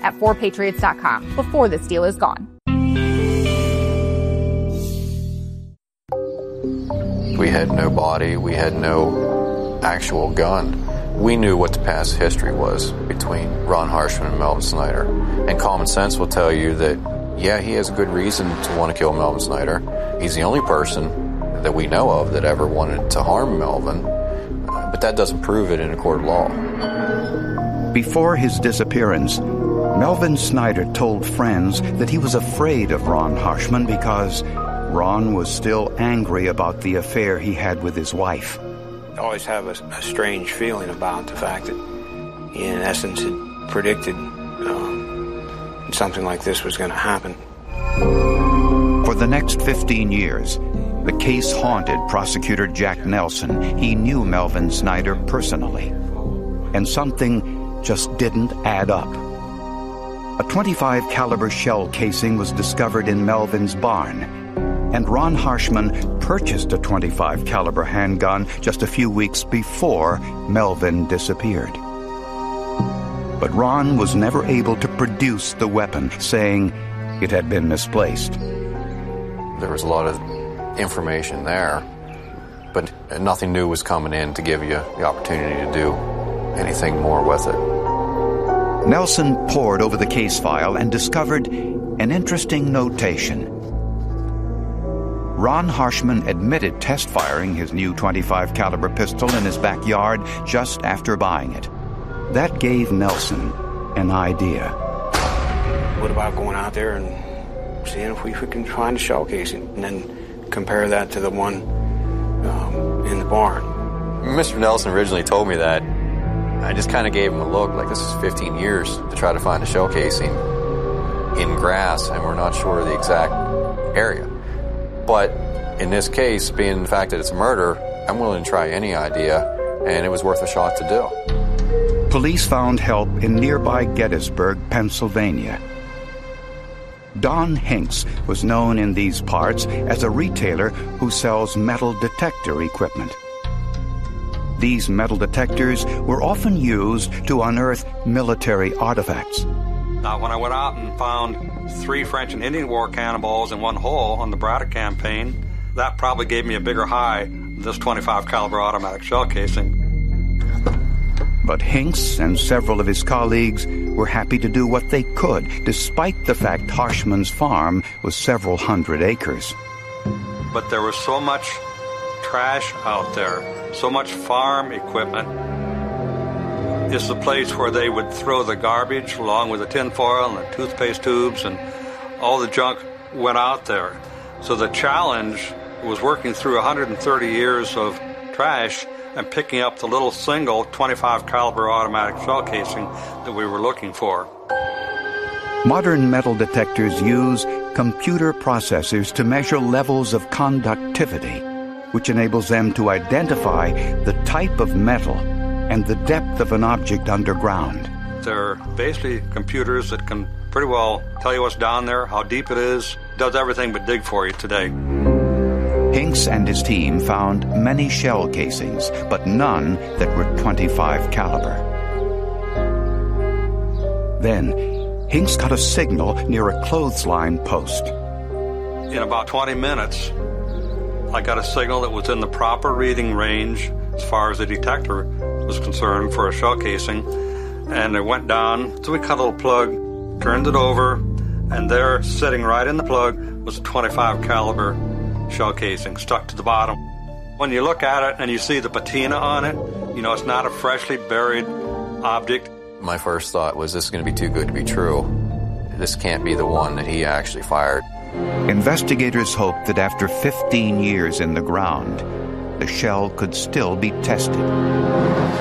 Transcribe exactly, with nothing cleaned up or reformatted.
at four patriots dot com before this deal is gone. We had no body. We had no actual gun. We knew what the past history was between Ron Harshman and Melvin Snyder. And common sense will tell you that, yeah, he has a good reason to want to kill Melvin Snyder. He's the only person that we know of that ever wanted to harm Melvin. Uh, but that doesn't prove it in a court of law. Before his disappearance, Melvin Snyder told friends that he was afraid of Ron Harshman because Ron was still angry about the affair he had with his wife. I always have a, a strange feeling about the fact that he, in essence, had predicted um, something like this was going to happen. For the next fifteen years, the case haunted prosecutor Jack Nelson. He knew Melvin Snyder personally, and something just didn't add up. A twenty-five caliber shell casing was discovered in Melvin's barn, and Ron Harshman purchased a twenty-five caliber handgun just a few weeks before Melvin disappeared. But Ron was never able to produce the weapon, saying it had been misplaced. There was a lot of information there, but nothing new was coming in to give you the opportunity to do anything more with it. Nelson pored over the case file and discovered an interesting notation. Ron Harshman admitted test firing his new twenty-five caliber pistol in his backyard just after buying it. That gave Nelson an idea. What about going out there and seeing if we can find a shell casing and then compare that to the one um, in the barn? Mister Nelson originally told me that. I just kind of gave him a look, like this is fifteen years to try to find a shell casing in grass, and we're not sure of the exact area. But in this case, being the fact that it's murder, I'm willing to try any idea, and it was worth a shot to do. Police found help in nearby Gettysburg, Pennsylvania. Don Hinks was known in these parts as a retailer who sells metal detector equipment. These metal detectors were often used to unearth military artifacts. Now, when I went out and found three French and Indian War cannonballs in one hole on the Braddock campaign, that probably gave me a bigger high than this twenty-five caliber automatic shell casing. But Hinks and several of his colleagues were happy to do what they could, despite the fact Harshman's farm was several hundred acres. But there was so much trash out there, so much farm equipment. It's the place where they would throw the garbage along with the tin foil and the toothpaste tubes, and all the junk went out there. So the challenge was working through one hundred thirty years of trash and picking up the little single twenty-five caliber automatic shell casing that we were looking for. Modern metal detectors use computer processors to measure levels of conductivity, which enables them to identify the type of metal and the depth of an object underground. They're basically computers that can pretty well tell you what's down there, how deep it is, does everything but dig for you today. Hinks and his team found many shell casings, but none that were twenty-five caliber. Then, Hinks got a signal near a clothesline post. In about twenty minutes, I got a signal that was in the proper reading range as far as the detector was concerned for a shell casing, and it went down, so we cut a little plug, turned it over, and there, sitting right in the plug, was a twenty-five caliber shell casing stuck to the bottom. When you look at it and you see the patina on it, you know it's not a freshly buried object. My first thought was, this is going to be too good to be true. This can't be the one that he actually fired. Investigators hoped that after fifteen years in the ground, the shell could still be tested.